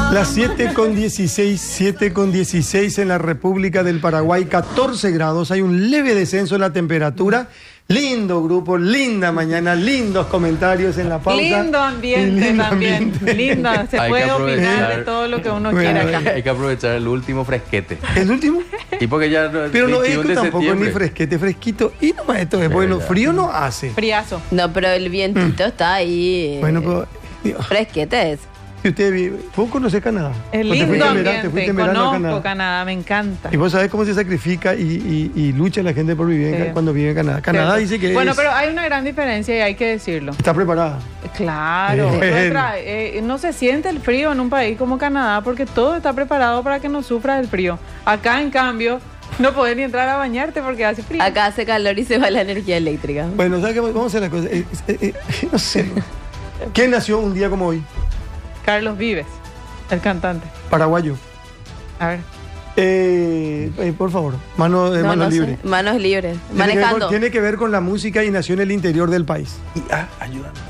Las 7:16, 7:16 en la República del Paraguay, 14 grados, hay un leve descenso en la temperatura. Lindo grupo, linda mañana, lindos comentarios en la pausa. Lindo ambiente también. Lindo, se puede opinar de todo lo que uno quiera acá. Hay que aprovechar el último fresquete. ¿El último? Y porque ya Pero no es 21 que de tampoco septiembre. ni fresquete, fresquito. Y nomás esto es bueno, frío no hace. Friazo. No, pero el vientito está ahí. Bueno, pero Dios, Fresquete es. si usted vive, ¿vos conocés Canadá? Es ¿O te lindo fuiste en ambiente. te fuiste en verano a Conozco Canadá, me encanta. Y vos sabés cómo se sacrifica y lucha la gente por vivir Sí. cuando vive en Canadá. Canadá Cierto. dice que Bueno, es- pero hay una gran diferencia y hay que decirlo. está preparada. Claro. Bueno. No se siente el frío en un país como Canadá porque todo está preparado para que no sufras el frío. Acá, en cambio, no podés ni entrar a bañarte porque hace frío. Acá hace calor y se va la energía eléctrica. Bueno, ¿sabes qué? Vamos a hacer la cosa. No sé. ¿Quién nació un día como hoy? Carlos Vives, el cantante. Paraguayo. A ver. Por favor, mano No, mano no sé. libre. Manos libres. Tiene que ver con- Manejando. Tiene que ver con la música y nació en el interior del país. Ayúdame.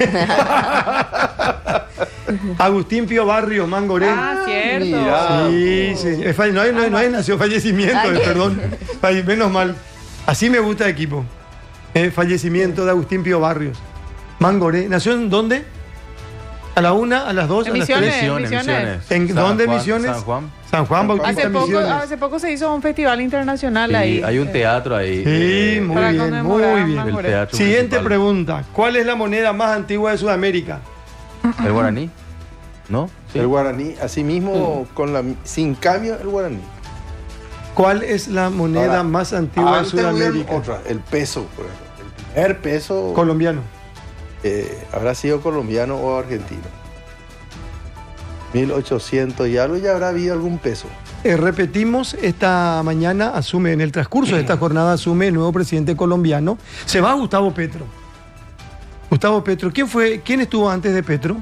Agustín Pío Barrios, Mangoré. Ah, cierto. mira. Sí, sí. No hay nació fallecimiento, Ay. perdón. Menos mal. Así me gusta el equipo. Fallecimiento de Agustín Pío Barrios. Mangoré. ¿Nació en dónde? ¿A la 1, a las 2, a En las Misiones. 3? Misiones. ¿En San dónde Juan, Misiones? San Juan. San Juan Bautista Misiones. Hace poco se hizo un festival internacional Sí, ahí. hay un teatro ahí. Sí, muy para bien, conmemorar muy a bien. Mangoré. El teatro Siguiente principal. pregunta. ¿Cuál es la moneda más antigua de Sudamérica? ¿El guaraní? ¿No? Sí. El guaraní, así mismo, sin cambio, el guaraní. ¿Cuál es la moneda Ahora, más antigua de antes hubieron Sudamérica? otra, el peso, por ejemplo. El primer peso Colombiano. habrá sido colombiano o argentino. 1800 y algo, ya habrá habido algún peso. Repetimos, esta mañana asume, en el transcurso de esta jornada, asume el nuevo presidente colombiano. Se va Gustavo Petro. Gustavo Petro. ¿Quién estuvo antes de Petro?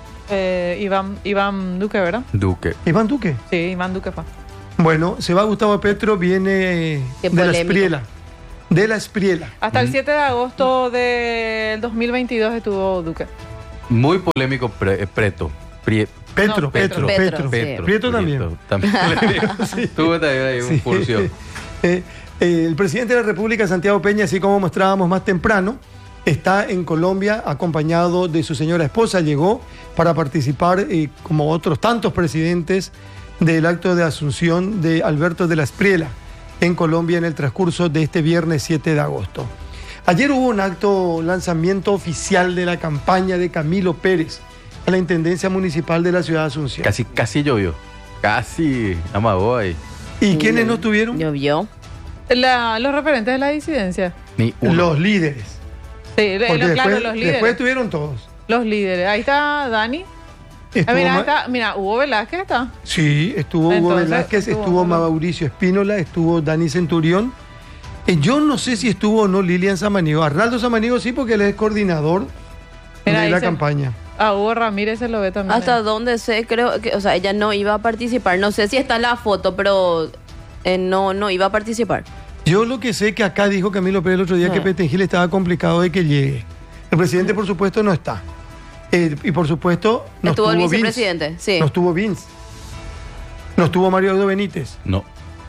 Iván Duque, ¿verdad? Duque. Iván Duque. Sí, Iván Duque fue. Bueno, se va Gustavo Petro, viene Qué de la polémico. Espriela. De la Espriela. Hasta el 7 de agosto del 2022 estuvo Duque. Muy polémico Preto. Petro, No, Petro, Petro, Petro. sí. Prieto también. También. Tuve también ahí un Sí. furcio. El presidente de la República, Santiago Peña, así como mostrábamos más temprano, está en Colombia acompañado de su señora esposa. Llegó para participar, como otros tantos presidentes, del acto de asunción de Alberto de la Espriela en Colombia en el transcurso de este viernes 7 de agosto. Ayer hubo un acto, lanzamiento oficial de la campaña de Camilo Pérez a la Intendencia Municipal de la ciudad de Asunción. Casi llovió. Casi amagó ahí. ¿Y quiénes no estuvieron? Llovió. Los referentes de la disidencia. Ni uno. Los líderes. Sí, Porque claro, después, los líderes. después estuvieron todos. Los líderes. Ahí está Dani. Estuvo Mira, Hugo Velázquez está. Sí, estuvo Hugo Entonces, Velázquez, estuvo estuvo Hugo. Mauricio Espínola, estuvo Dani Centurión. Yo no sé si estuvo o no Lilian Samaniego. Arnaldo Samaniego sí, porque él es coordinador Mira, de la dice- campaña. A Hugo Ramírez se lo ve también. Hasta donde sé, creo que, o sea, ella no iba a participar. No sé si está en la foto, pero no iba a participar. Yo lo que sé que acá dijo Camilo Pérez el otro día que Petengil estaba complicado de que llegue. El presidente, por supuesto, no está. Y por supuesto, no Estuvo el Vince. vicepresidente, sí. No estuvo Vince. No estuvo Mario Audo Benítez. No.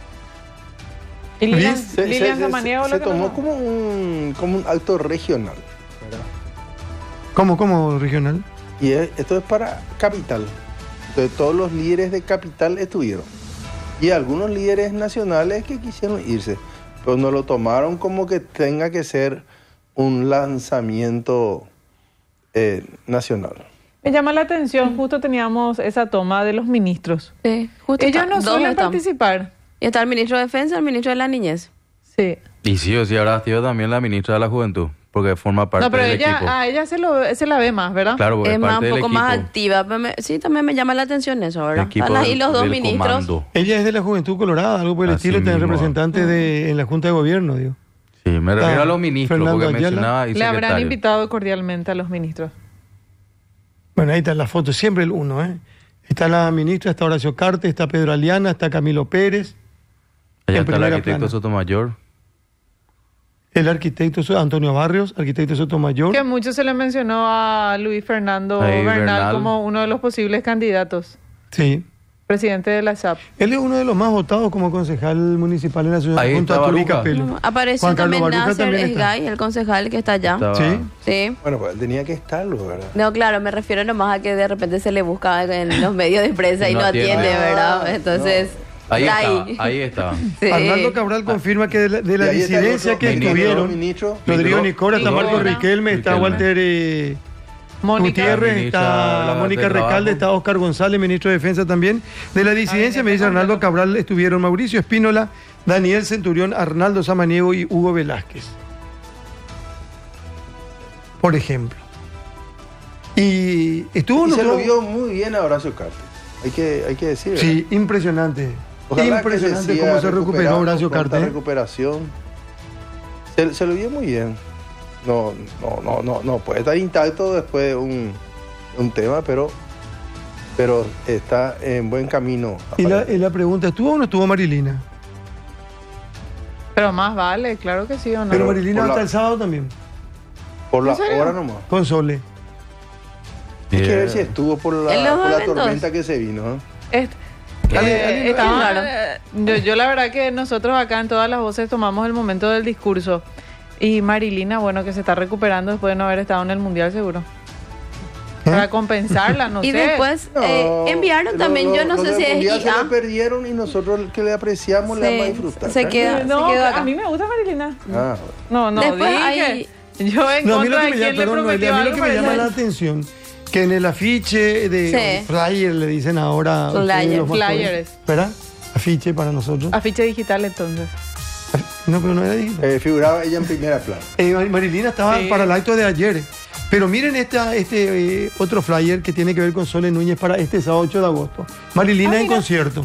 Y Lilian, ¿Viste? Lilian Samaniego se lo que tomó no- como un acto regional, ¿verdad? ¿Cómo regional? Y esto es para capital. Entonces todos los líderes de capital estuvieron. Y algunos líderes nacionales que quisieron irse, pero no lo tomaron como que tenga que ser un lanzamiento nacional. Me llama la atención, justo teníamos esa toma de los ministros. Sí, justo Ellos está- no dos suelen están. participar. Y está el ministro de Defensa, el ministro de la Niñez. Sí. Y sí o sí habrá sido también la ministra de la Juventud, porque forma parte No, pero del ella, equipo. a ella se la ve más, ¿verdad? Claro, porque Es más, parte un del poco más equipo. activa. Pero sí, también me llama la atención eso, ¿verdad? Equipo Están ahí los dos del ministros. comando. Ella es de la Juventud Colorada, algo por el Así estilo, tiene mismo. representante en la Junta de Gobierno, digo. Sí, me refiero a los ministros, Fernando porque Ayala. mencionaba y Le habrán secretario. invitado cordialmente a los ministros. Bueno, ahí está la foto, siempre el uno, ¿eh? Está la ministra, está Horacio Carte, está Pedro Aliana, está Camilo Pérez, Allá en está el primera arquitecto plana. Sotomayor. el arquitecto Antonio Barrios, arquitecto Sotomayor. Que mucho se le mencionó a Luis Fernando Ahí, Bernal Bernal. como uno de los posibles candidatos. Sí. presidente de la SAP. Él es uno de los más votados como concejal municipal en la ciudad, Ahí junto está a Turi Baruca. Capello. Apareció Juan Carlos también Baruca Nasser también está. Esgay, el concejal que está allá. Estaba- Sí. Sí. Bueno, pues él tenía que estarlo, ¿verdad? No, claro, me refiero nomás a que de repente se le busca en los medios de prensa y No no atiende, atiende. ¿verdad? Entonces, Ahí está estaba, ahí estaba. Sí. Arnaldo Cabral confirma que de la Y ahí está el disidencia otro que ministro, estuvieron, ministro. Rodrigo Nicora, está Nicora. Marco Riquelme, está Riquelme. Walter Mónica. Gutiérrez, Ministra de está la Mónica Base de Recalde, Trabajo. está Oscar González, ministro de Defensa también. De la disidencia, me dice Arnaldo Cabral, estuvieron Mauricio Espínola, Daniel Centurión, Arnaldo Samaniego y Hugo Velázquez. Por ejemplo. Y estuvo... Y ¿no? se lo vio muy bien a Horacio Cartes. Hay que decir, ¿verdad? Sí, impresionante. Ojalá Impresionante que se siga cómo se recuperó recuperando, Horacio pronta Cartes. recuperación. Se lo vio muy bien. No puede estar intacto después de un tema, pero está en buen camino. Y la pregunta, ¿estuvo o no estuvo Marilina? Pero más vale, claro que sí o no. Pero Marilina por hasta la- el sábado también, Por la ¿En serio? hora nomás. con Sole. Hay que ver Bien. si estuvo por la, En los por la eventos. tormenta que se vino. ¿eh? Est- Ale, estaba- raro. yo la verdad que nosotros acá en todas las voces tomamos el momento del discurso. Y Marilina, bueno, que se está recuperando después de no haber estado en el Mundial seguro. Para compensarla, no y sé. después enviaron también, yo no sé si es Ya se la IA. perdieron y nosotros que le apreciamos le vamos a disfrutar. se ¿eh? queda, No, se quedó acá. a mí me gusta Marilina. Ah, No, Después dije. hay- Yo en No, a mí lo contra que de me quien llama, le perdón, prometió Noelia, a mí lo algo que me llama la parece- atención, que en el afiche de Sí. o flyer le dicen ahora ustedes, Flyer. los más Flyers. jóvenes, ¿verdad? Afiche para nosotros. Afiche digital entonces. No, pero no era digital. figuraba ella en primera plana. Marilina estaba Sí. para el acto de ayer. Pero miren otro flyer que tiene que ver con Sole Núñez para este sábado 8 de agosto. Marilina en mira. concierto.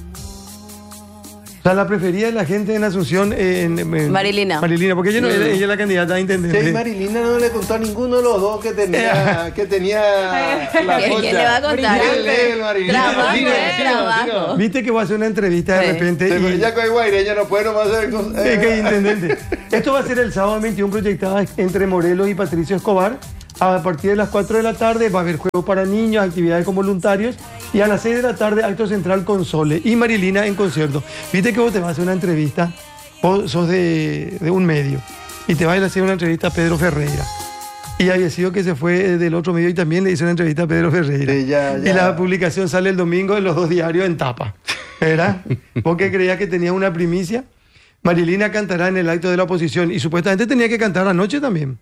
O sea, la preferida de la gente en Asunción. Marilina. Marilina, porque ella, no, ella es la candidata a intendente. Sí, Marilina no le contó a ninguno de los dos que tenía la ¿Quién concha. le va a contar? Brillante, Marilina. Trabajo, Siga, trabajo. Viste que voy a hacer una entrevista de Sí. repente. Pero y- ella con Guaireña no puede nomás hacer cosas. Es que intendente. Esto va a ser el sábado 21 proyectada entre Morelos y Patricio Escobar. A partir de las 4 de la tarde va a haber juegos para niños, actividades con voluntarios. Y a las 6 de la tarde, acto central con Sole y Marilina en concierto. Viste que vos te vas a hacer una entrevista, vos sos de un medio, y te vas a ir a hacer una entrevista a Pedro Ferreira. Y había sido que se fue del otro medio y también le hizo una entrevista a Pedro Ferreira. Sí, ya. Y la publicación sale el domingo en los dos diarios en tapa. ¿Verdad? ¿Vos qué creías que tenía una primicia? Marilina cantará en el acto de la oposición y supuestamente tenía que cantar anoche también.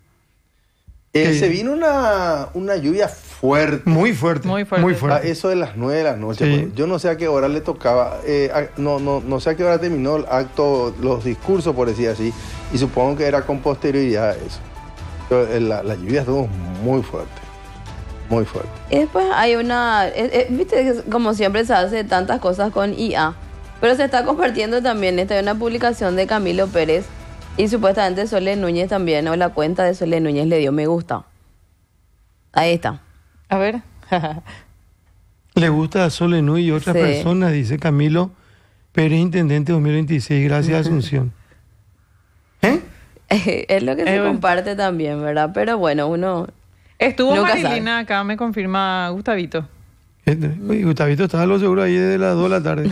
Se vino una lluvia fuerte. Muy fuerte. Muy fuerte. Muy A fuerte. eso de las 9 de la noche. Sí. Pues, yo no sé a qué hora le tocaba. No sé a qué hora terminó el acto, los discursos, por decir así. Y supongo que era con posterioridad a eso. Pero, la lluvia estuvo muy fuerte. Muy fuerte. Y después hay viste que como siempre se hace tantas cosas con IA, pero se está compartiendo también, esta es una publicación de Camilo Pérez y supuestamente Sole Núñez también, o la cuenta de Sole Núñez le dio me gusta. Ahí está. A ver. Le gusta a Sole Núñez y otras Sí. personas, dice Camilo Pérez, intendente 2026. Gracias, Asunción. ¿Eh? Es lo que se bueno. comparte también, ¿verdad? Pero bueno, uno... Estuvo Nunca Marilina acá, me confirma Gustavito. Uy, Gustavito estaba lo seguro ahí desde las 2 de la tarde.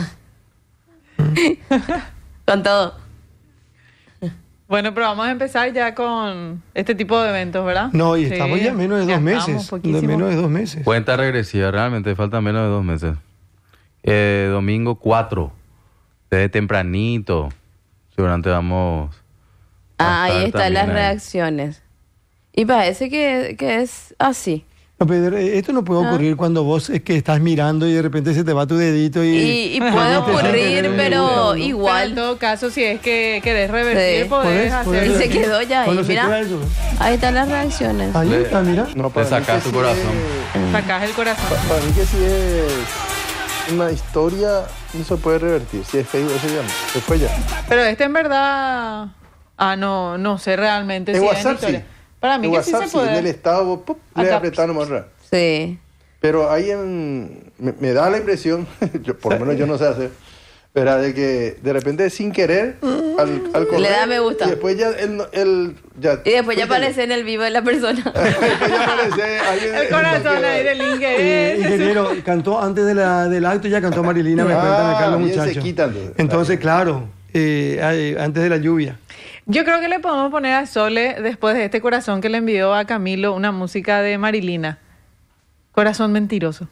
Con todo. Bueno, pero vamos a empezar ya con este tipo de eventos, ¿verdad? No, y Sí, estamos ya menos de ya 2 estamos, meses. poquísimo. Menos de 2 meses. Cuenta regresiva, realmente faltan menos de 2 meses. Domingo 4, desde tempranito, seguramente vamos... a Ah, ahí estar están las también ahí. reacciones. Y parece que es así. No, Pedro, esto no puede ocurrir cuando vos es que estás mirando y de repente se te va tu dedito Y puede Bueno, ocurrir, ¿no? pero Pero en igual. todo caso, si es que querés revertir, Sí. podés hacer. Y se quedó ya ahí, Cuando se mira. queda eso. Ahí están las reacciones. Ahí está, mira. No, Le sacás que tu corazón. Sacás el corazón. Para mí que si es una historia, no se puede revertir. Si es Facebook, eso ya no. Se fue ya. Pero en verdad... Ah, no sé realmente En si WhatsApp es historia. sí. Para mí En que WhatsApp sí se sí. En el puede. estado, vos, ¡pup! Le Acá. apretaron más rápido. Sí. Pero ahí me da la impresión, por lo menos yo no sé hacer, Era de que de repente sin querer al correr, Le da me gusta. y después ya Y después ya aparece en el vivo de la persona. después ya aparece alguien El corazón ahí del link. Ingeniero, cantó antes del acto, ya cantó Marilina, me cuentan acá los bien se muchachos. quitan. Entonces, claro, antes de la lluvia. Yo creo que le podemos poner a Sole, después de este corazón que le envió a Camilo, una música de Marilina. Corazón mentiroso.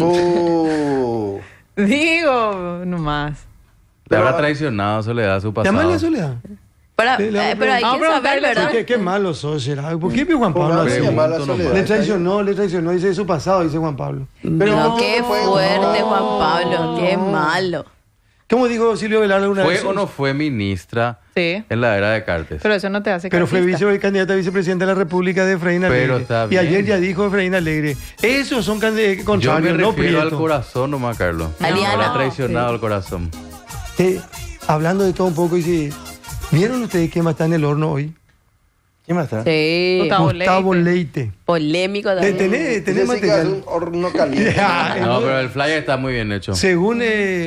Digo, nomás. Le habrá traicionado Soledad a su pasado. Llámale a Soledad. Pero hay Vamos que a saber, preguntarle, ¿verdad? Qué malo sos, Gerard. ¿Por qué Juan Pablo Póngase así? a llamar a Pregunto Soledad. Le traicionó, dice de su pasado, dice Juan Pablo. Pero No, qué fue- fuerte, no. Juan Pablo. Qué malo. ¿Cómo dijo Silvio Velar alguna ¿Fue vez? o no fue ministra Sí, en la era de Cartes? pero eso no te hace Pero fue cartista. candidata a vicepresidenta de la República de Efraín Alegre. Pero está Y bien. ayer ya dijo Efraín Alegre. Esos son Yo me contrarios, no refiero al Prieto. corazón nomás, Carlos. Aliana. Habrá traicionado el corazón. Hablando de todo un poco, dice, ¿vieron ustedes quién más está en el horno hoy? ¿Quién más está? Sí. Gustavo Leite. Polémico también. Tenés Jessica es material. un horno caliente. No, pero el flyer está muy bien hecho. Según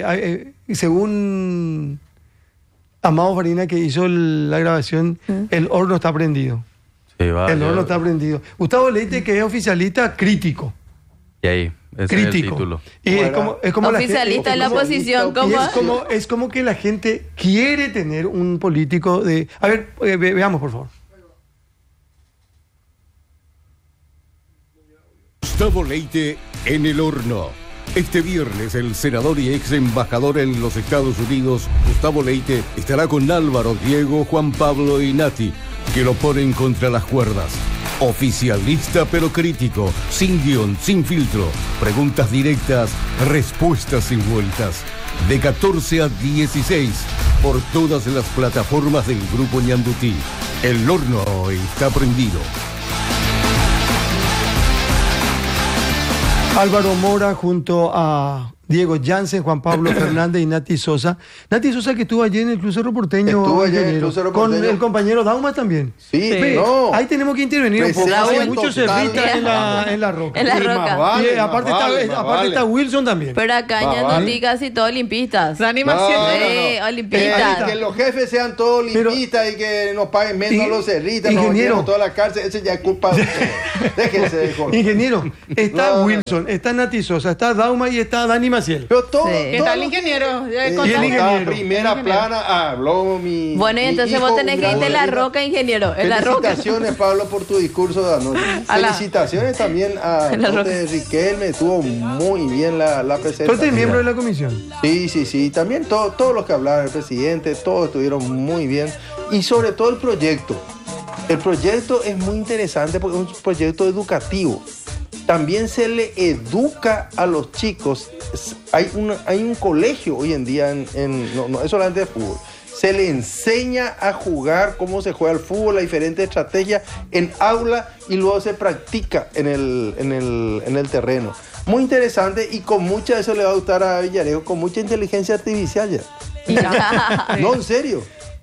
Amado Farina, que hizo la grabación, el horno está prendido. Sí, va, El ya- horno está prendido. Gustavo Leite, que es oficialista crítico. Y ahí, ese es el Crítico. título. Y Bueno, es como la Oficialista en la gente, oposición. y ¿Cómo? es como que la gente quiere tener un político de... A ver, veamos, por favor. Gustavo Leite en el horno. Este viernes el senador y ex embajador en los Estados Unidos, Gustavo Leite, estará con Álvaro, Diego, Juan Pablo y Nati, que lo ponen contra las cuerdas. Oficialista pero crítico, sin guión, sin filtro, preguntas directas, respuestas sin vueltas. De 14 a 16, por todas las plataformas del Grupo Ñandutí. El horno está prendido. Álvaro Mora junto a Diego Jansen, Juan Pablo Fernández y Nati Sosa. Nati Sosa que estuvo ayer en el Crucero Porteño. Estuvo ayer en el ingeniero, Crucero con Porteño. el compañero Dauma también. Sí, Ve, no. ahí tenemos que intervenir un poco. Presencia Hay muchos total. cerritas en la roca. En la Sí, roca. más vale, Y aparte, más vale, está, más aparte vale. está Wilson también. Pero acá en Ñandutí casi todos limpistas. La animación. Olimpistas. Que los jefes sean todos Pero- limpistas y que nos paguen menos Y- los cerritas, nos ingeniero. metemos toda la cárcel, ese ya es culpa de ustedes. Déjense de joder. Ingeniero, está No, no, Wilson, está Nati Sosa, está Dauma y está Dani Maciel. Pero todo, Sí. ¿Qué todo tal, lo ingeniero? Ya que- contame. Y el ingeniero. Primera El ingeniero. plana habló mi. Bueno, y mi entonces hijo, vos tenés un que irte gran en la periodista. roca, ingeniero. En la roca. Felicitaciones, Pablo, por tu discurso de anoche. A la- Felicitaciones también a En la Conte Riquelme, estuvo muy bien la Tú presentación. eres miembro de la comisión. Sí. También todos los que hablaron, el presidente, todos estuvieron muy bien. Y sobre todo el proyecto. El proyecto es muy interesante porque es un proyecto educativo. También se le educa a los chicos. Hay un colegio hoy en día, no es solamente de fútbol. Se le enseña a jugar cómo se juega el fútbol, la diferente estrategia en aula y luego se practica en el terreno. Muy interesante y con mucha, eso le va a gustar a Villarejo, con mucha inteligencia artificial ya. No, en serio.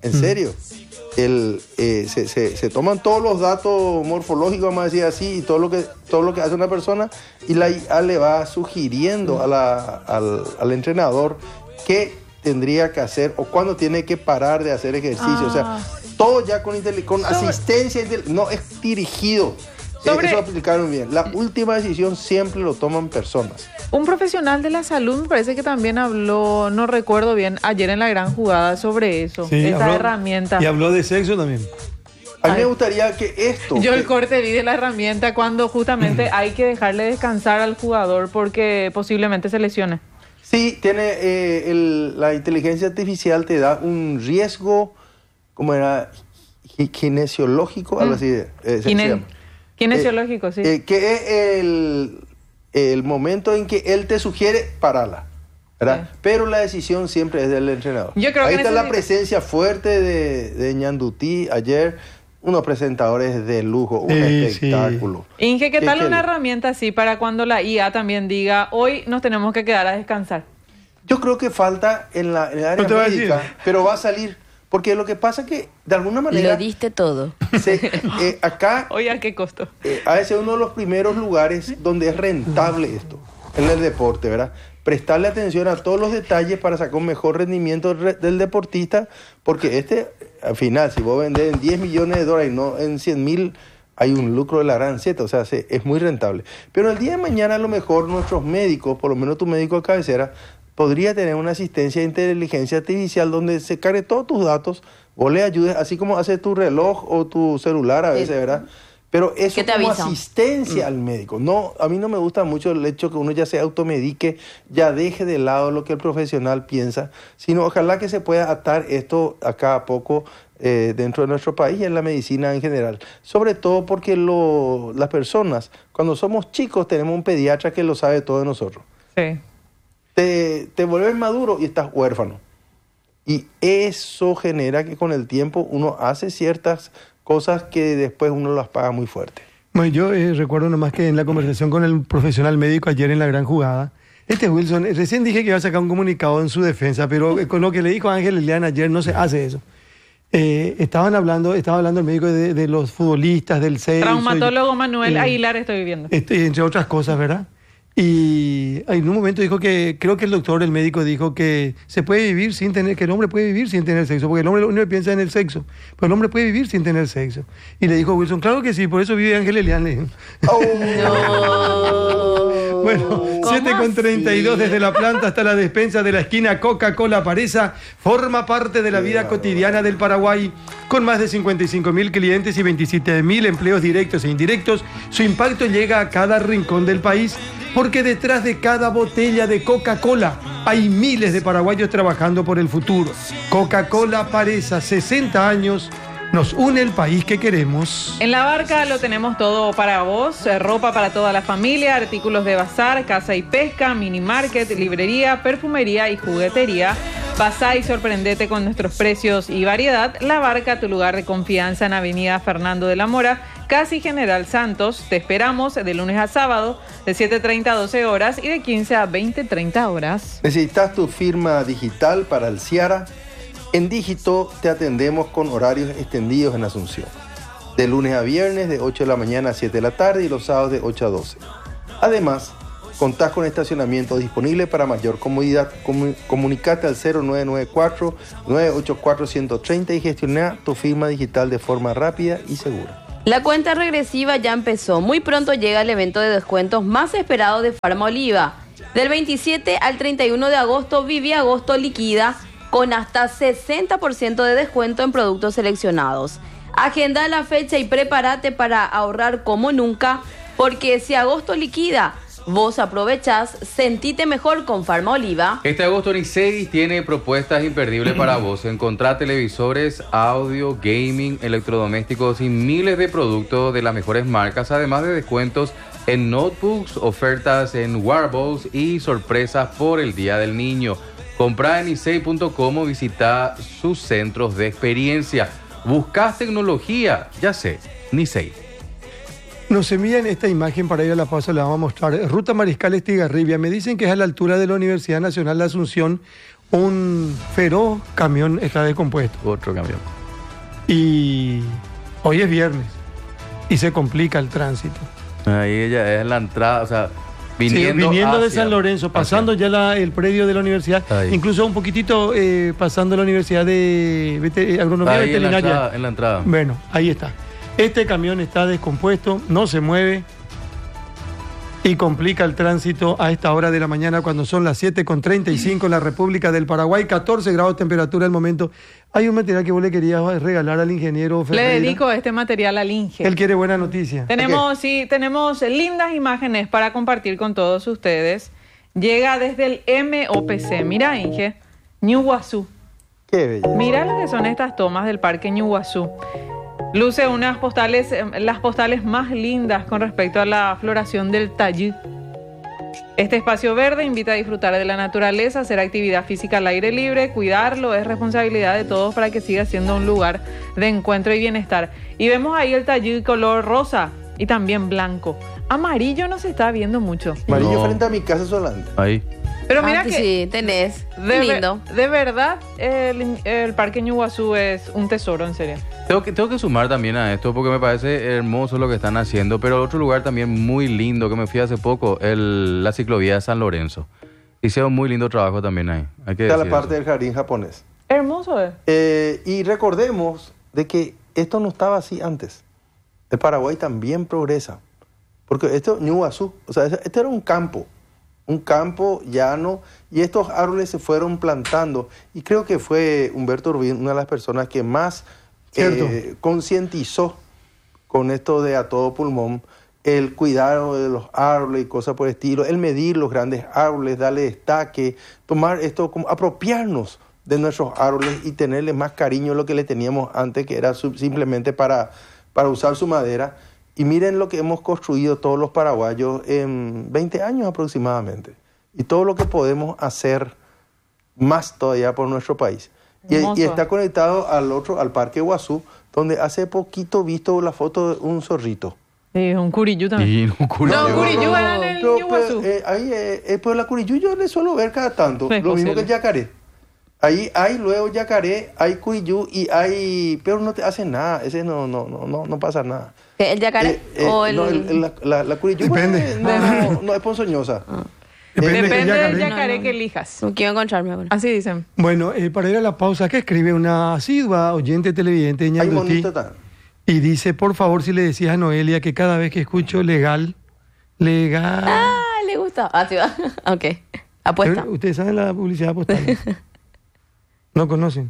Se toman todos los datos morfológicos, vamos a decir así, y todo lo que hace una persona, y la IA le va sugiriendo al entrenador qué tendría que hacer o cuándo tiene que parar de hacer ejercicio. O sea, todo ya con asistencia, no es dirigido. Sobre- Eso aplicaron bien. La última decisión siempre lo toman personas. Un profesional de la salud me parece que también habló, no recuerdo bien, ayer en la gran jugada sobre eso, Sí, esa habló- herramienta. Y habló de sexo también. A mí Ay. me gustaría que esto... Yo que- el corte vi de la herramienta cuando justamente hay que dejarle descansar al jugador porque posiblemente se lesione. Sí, tiene la inteligencia artificial te da un riesgo, ¿cómo era? Kinesiológico, algo así. Se llama. Kinesiológico, sí. Que es el momento en que él te sugiere pararla, ¿verdad? Sí. Pero la decisión siempre es del entrenador. Yo creo Ahí que está la necesita- presencia fuerte de Ñandutí ayer, unos presentadores de lujo, un Sí, espectáculo. Inge, ¿qué tal qué una lindo. herramienta así para cuando la IA también diga, hoy nos tenemos que quedar a descansar? Yo creo que falta en el área No te voy a médica, decir. pero va a salir. Porque lo que pasa es que, de alguna manera, Lo diste todo. acá Oye, ¿a qué costo? ha de ser uno de los primeros lugares donde es rentable esto. en el deporte, ¿verdad? Prestarle atención a todos los detalles para sacar un mejor rendimiento del deportista, porque al final, si vos vendés en 10 millones de dólares y no en 100.000, hay un lucro de la gran Z, o sea, es muy rentable. Pero el día de mañana a lo mejor nuestros médicos, por lo menos tu médico de cabecera, podría tener una asistencia de inteligencia artificial donde se cargue todos tus datos, vos le ayudes, así como hace tu reloj o tu celular a veces, ¿verdad? Pero eso como asistencia al médico. No, a mí no me gusta mucho el hecho que uno ya se automedique, ya deje de lado lo que el profesional piensa, sino ojalá que se pueda atar esto acá a poco dentro de nuestro país y en la medicina en general. Sobre todo porque las personas, cuando somos chicos, tenemos un pediatra que lo sabe todo de nosotros. Sí. Te vuelves maduro y estás huérfano. Y eso genera que con el tiempo uno hace ciertas cosas que después uno las paga muy fuerte. Bueno, yo recuerdo nomás que en la conversación con el profesional médico ayer en la gran jugada, Wilson, recién dije que iba a sacar un comunicado en su defensa, pero con lo que le dijo Ángel Eliana ayer no se hace eso. Estaba hablando el médico de los futbolistas, del sexo. Traumatólogo Manuel Aguilar estoy viendo. Entre otras cosas, ¿verdad? Y en un momento dijo que, creo que el médico dijo que se puede vivir sin tener, que el hombre puede vivir sin tener sexo, porque el hombre lo único que piensa en el sexo, pero el hombre puede vivir sin tener sexo. Y le dijo Wilson, claro que sí, por eso vive Ángel Eliana. No. Bueno, 7:32 desde la planta hasta la despensa de la esquina Coca-Cola Paresa forma parte de la vida cotidiana del Paraguay. Con más de 55.000 clientes y 27.000 empleos directos e indirectos, su impacto llega a cada rincón del país, porque detrás de cada botella de Coca-Cola hay miles de paraguayos trabajando por el futuro. Coca-Cola Paresa, 60 años. Nos une el país que queremos. En La Barca lo tenemos todo para vos, ropa para toda la familia, artículos de bazar, caza y pesca, mini market, librería, perfumería y juguetería. Pasá y sorprendete con nuestros precios y variedad. La Barca, tu lugar de confianza en Avenida Fernando de la Mora, casi General Santos. Te esperamos de lunes a sábado, de 7:30 a 12 horas y de 15 a 20:30 horas. ¿Necesitas tu firma digital para el Ciara? En Dígito te atendemos con horarios extendidos en Asunción. De lunes a viernes de 8 de la mañana a 7 de la tarde y los sábados de 8 a 12. Además, contás con estacionamiento disponible para mayor comodidad. Comunicate al 0994-984-130 y gestiona tu firma digital de forma rápida y segura. La cuenta regresiva ya empezó. Muy pronto llega el evento de descuentos más esperado de Farma Oliva. Del 27 al 31 de agosto, Viví Agosto liquida con hasta 60% de descuento en productos seleccionados. Agenda la fecha y prepárate para ahorrar como nunca, porque si agosto liquida, vos aprovechás, sentite mejor con Farma Oliva. Este agosto Nicey tiene propuestas imperdibles para vos. Encontrá televisores, audio, gaming, electrodomésticos y miles de productos de las mejores marcas, además de descuentos en notebooks, ofertas en wearables y sorpresas por el Día del Niño. Comprá en Nicey.com o visita sus centros de experiencia. ¿Buscás tecnología? Ya sé, Nicey. Nos envían esta imagen para ir a la pausa, la vamos a mostrar. Ruta Mariscal Estigarribia. Me dicen que es a la altura de la Universidad Nacional de Asunción. Un feroz camión está descompuesto. Otro camión. Y hoy es viernes y se complica el tránsito. Ahí ella es la entrada, o sea... Viniendo de San Lorenzo, pasando ya el predio de la universidad, ahí. Incluso un poquitito pasando la universidad de agronomía ahí veterinaria. En la entrada. Bueno, ahí está. Este camión está descompuesto, no se mueve y complica el tránsito a esta hora de la mañana cuando son las 7:35 en la República del Paraguay, 14 grados de temperatura al momento. Hay un material que vos le querías regalar al ingeniero Ferreira. Le dedico este material al Inge. Él quiere buena noticia. Tenemos lindas imágenes para compartir con todos ustedes. Llega desde el MOPC. Mira, Inge, Ñuguazú. Qué bella. Mira lo que son estas tomas del Parque Ñuguazú. Luce las postales más lindas con respecto a la floración del tayú. Este espacio verde invita a disfrutar de la naturaleza, hacer actividad física al aire libre, cuidarlo, es responsabilidad de todos para que siga siendo un lugar de encuentro y bienestar. Y vemos ahí el tayú color rosa y también blanco. Amarillo no se está viendo mucho. Amarillo frente a mi casa solamente. Ahí. Pero mira pues que sí, tenés. Lindo. De verdad, el Parque Ñuguazú es un tesoro, en serio. Tengo que sumar también a esto porque me parece hermoso lo que están haciendo, pero otro lugar también muy lindo que me fui hace poco, la ciclovía de San Lorenzo. Hicieron muy lindo trabajo también ahí. Hay que Está la decir parte eso. del jardín japonés. Hermoso, Y recordemos de que esto no estaba así antes. El Paraguay también progresa. Porque esto, Ñuguazú, o sea, este era un campo llano, y estos árboles se fueron plantando. Y creo que fue Humberto Urbina una de las personas que más concientizó con esto de a todo pulmón, el cuidado de los árboles y cosas por el estilo, el medir los grandes árboles, darle destaque, tomar esto como apropiarnos de nuestros árboles y tenerle más cariño a lo que le teníamos antes, que era simplemente para usar su madera. Y miren lo que hemos construido todos los paraguayos en 20 años aproximadamente. Y todo lo que podemos hacer más todavía por nuestro país. Y está conectado al Parque Guazú, donde hace poquito he visto la foto de un zorrito. Sí, un curiyú también. Y un curiyú. No, curiyú era en el Ñuguazú. Pero la curiyú yo le suelo ver cada tanto. Es lo mismo posible. que el yacaré. Ahí hay luego yacaré, hay curiyú y hay... Pero no te hacen nada. Ese no pasa nada. ¿El yacaré o el...? No, la curiyú Depende. no es ponzoñosa. Depende del del yacaré. yacaré que elijas. No quiero encontrarme ahora. Así dicen. Bueno, para ir a la pausa, que escribe una asidua oyente televidente de Hay Ñandutí, monito también. y dice, por favor, si le decías a Noelia que cada vez que escucho legal... Ah, le gusta. Ah, sí va. Ok. Apuesta. ¿Ustedes saben la publicidad postal? ¿No conocen?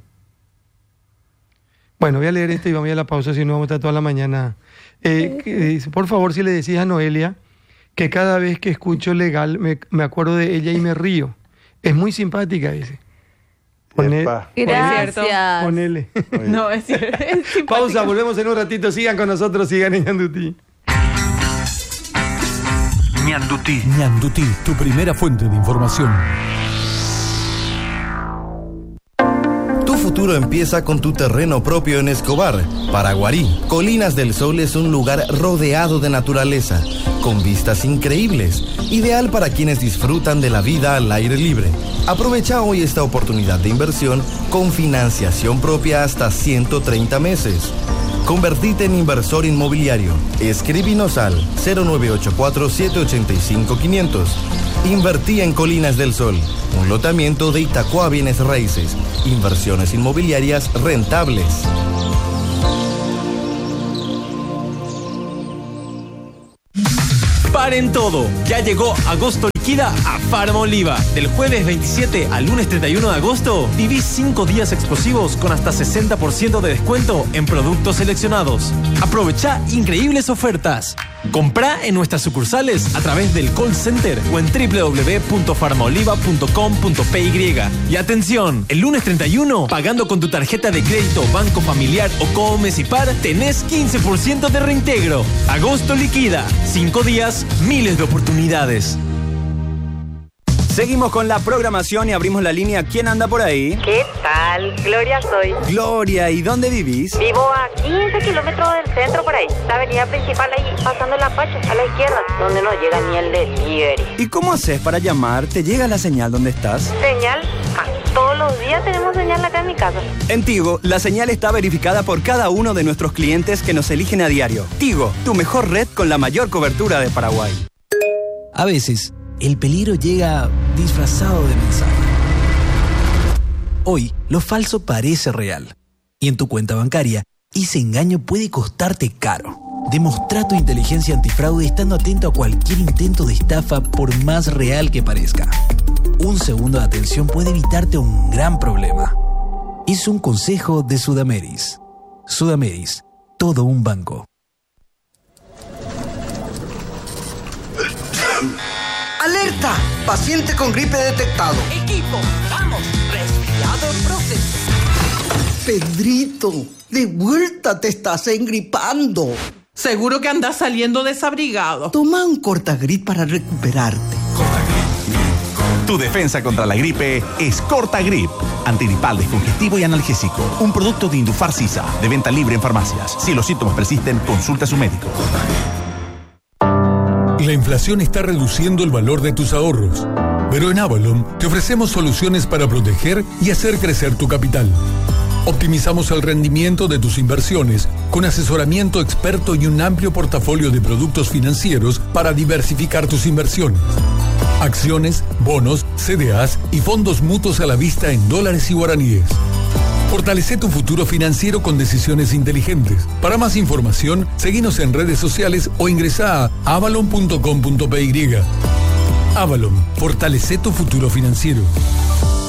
Bueno, voy a leer esto y vamos a ir a la pausa, si no vamos a estar toda la mañana. Que dice, por favor, si le decías a Noelia que cada vez que escucho legal me acuerdo de ella y me río. Es muy simpática, dice. Epa. Gracias. Ponele. No, es cierto. Es simpático. Pausa, volvemos en un ratito. Sigan con nosotros, sigan en Ñandutí. Ñandutí. Ñandutí, tu primera fuente de información. Tu futuro empieza con tu terreno propio en Escobar, Paraguarí. Colinas del Sol es un lugar rodeado de naturaleza, con vistas increíbles, ideal para quienes disfrutan de la vida al aire libre. Aprovecha hoy esta oportunidad de inversión con financiación propia hasta 130 meses. Convertite en inversor inmobiliario. Escríbenos al 0984-785-500. Invertí en Colinas del Sol, un lotamiento de Itacua Bienes Raíces. Inversiones inmobiliarias rentables. Paren todo, ya llegó Agosto Liquida a Farma Oliva. Del jueves 27 al lunes 31 de agosto, viví 5 días explosivos con hasta 60% de descuento en productos seleccionados. Aprovecha increíbles ofertas. Comprá en nuestras sucursales a través del call center o en www.farmaoliva.com.py. Y atención, el lunes 31, pagando con tu tarjeta de crédito, Banco Familiar o Comes y Par, tenés 15% de reintegro. Agosto Liquida, 5 días, miles de oportunidades. Seguimos con la programación y abrimos la línea. ¿Quién anda por ahí? ¿Qué tal? Gloria soy. Gloria, ¿y dónde vivís? Vivo a 15 kilómetros del centro por ahí. La avenida principal ahí, pasando la Pacha, a la izquierda, donde no llega ni el delivery. ¿Y cómo haces para llamar? ¿Te llega la señal donde estás? ¿Señal? Todos los días tenemos señal acá en mi casa. En Tigo, la señal está verificada por cada uno de nuestros clientes que nos eligen a diario. Tigo, tu mejor red con la mayor cobertura de Paraguay. A veces, el peligro llega disfrazado de mensaje. Hoy, lo falso parece real. Y en tu cuenta bancaria, ese engaño puede costarte caro. Demostrá tu inteligencia antifraude estando atento a cualquier intento de estafa, por más real que parezca. Un segundo de atención puede evitarte un gran problema. Es un consejo de Sudameris. Sudameris, todo un banco. ¡Alerta! Paciente con gripe detectado. Equipo, vamos. Resfriado proceso. Pedrito, de vuelta te estás engripando. Seguro que andas saliendo desabrigado. Toma un Cortagrip para recuperarte. Tu defensa contra la gripe es Cortagrip. Antigripal, descongestivo y analgésico. Un producto de Indufar Sisa, de venta libre en farmacias. Si los síntomas persisten, consulta a su médico. La inflación está reduciendo el valor de tus ahorros. Pero en Avalon te ofrecemos soluciones para proteger y hacer crecer tu capital. Optimizamos el rendimiento de tus inversiones con asesoramiento experto y un amplio portafolio de productos financieros para diversificar tus inversiones. Acciones, bonos, CDAs y fondos mutuos a la vista en dólares y guaraníes. Fortalece tu futuro financiero con decisiones inteligentes. Para más información, seguinos en redes sociales o ingresa a avalon.com.py. Avalon, fortalece tu futuro financiero.